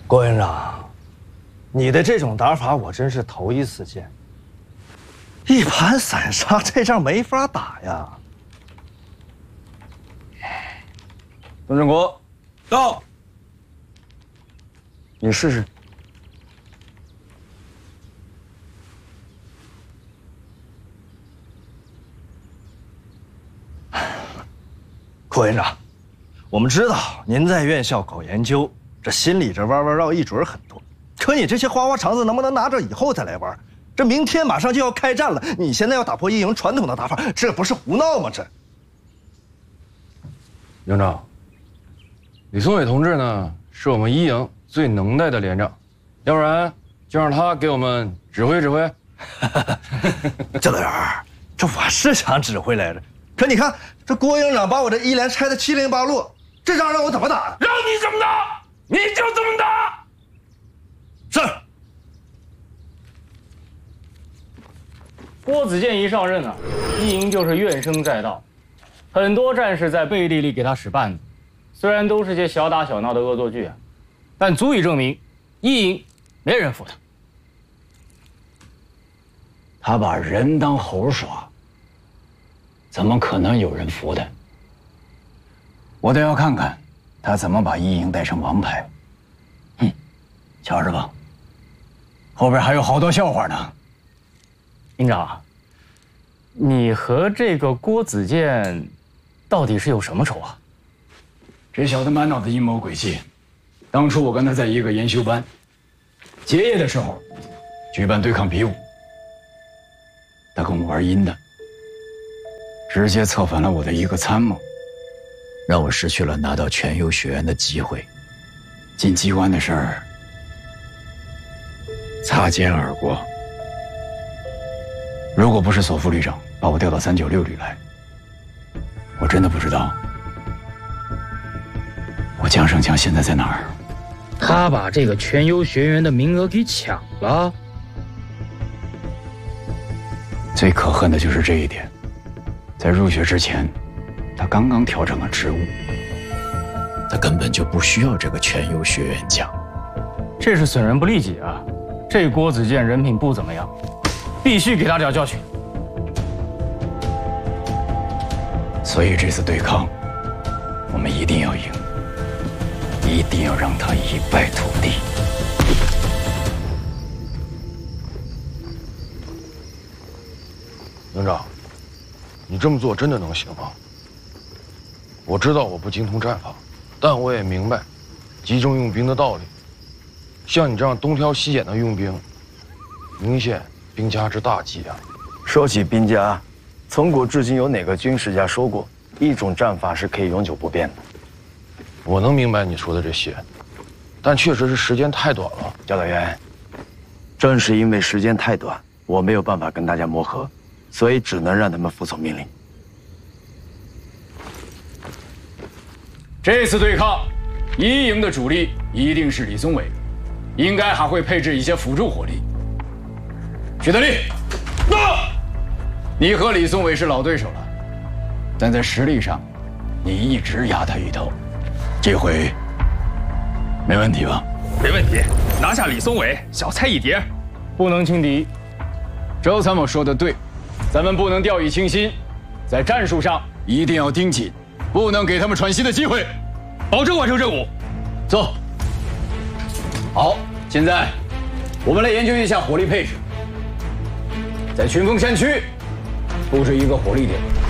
郭院长，你的这种打法我真是头一次见。一盘散沙，这仗没法打呀。 董振国， 到。 你试试。 郭院长，我们知道您在院校搞研究，这心里这弯弯绕一准很多。可你这些花花肠子能不能拿着以后再来玩？这明天马上就要开战了，你现在要打破一营传统的打法，这不是胡闹吗？这。 营长，李松伟同志呢，是我们一营最能耐的连长，要不然就让他给我们指挥指挥。 教导员，这我是想指挥来着，可你看这郭营长把我这一连拆得七零八落，这仗让我怎么打？ 让你怎么打，你就怎么打。 是。 郭子健一上任啊，一营就是怨声载道，很多战士在背地里给他使绊子，虽然都是些小打小闹的恶作剧啊，但足以证明一营没人服他。 他把人当猴耍，怎么可能有人服他？我倒要看看他怎么把一营带成王牌。瞧着吧，后边还有好多笑话呢。 营长，你和这个郭子健到底是有什么仇啊？ 这小子满脑子阴谋诡计。当初我跟他在一个研修班，结业的时候举办对抗比武，他跟我玩阴的，直接策反了我的一个参谋，让我失去了拿到全优学员的机会。进机关的事儿擦肩而过。如果不是索副旅长把我调到396旅来，我真的不知道我江胜强现在在哪儿。 他把这个全优学员的名额给抢了。 最可恨的就是这一点，在入学之前，他刚刚调整了职务，他根本就不需要这个全优学员奖。 这是损人不利己啊！这郭子健人品不怎么样，必须给他点教训。 所以这次对抗，我们一定要赢，一定要让他一败涂地。 营长，你这么做真的能行吗？我知道我不精通战法，但我也明白集中用兵的道理。像你这样东挑西拣的用兵，明显兵家之大忌啊！ 说起兵家，从古至今有哪个军事家说过一种战法是可以永久不变的？ 我能明白你说的这些，但确实是时间太短了。 教导员，正是因为时间太短，我没有办法跟大家磨合，所以只能让他们服从命令。 这次对抗，一营的主力一定是李宗伟，应该还会配置一些辅助火力。徐德利，你和李宗伟是老对手了，但在实力上，你一直压他一头，这回没问题吧？ 没问题，拿下李松伟，小菜一碟。 不能轻敌。 周参谋说的对，咱们不能掉以轻心，在战术上一定要盯紧，不能给他们喘息的机会， 保证完成任务。 走。好，现在我们来研究一下火力配置。在群峰山区布置一个火力点，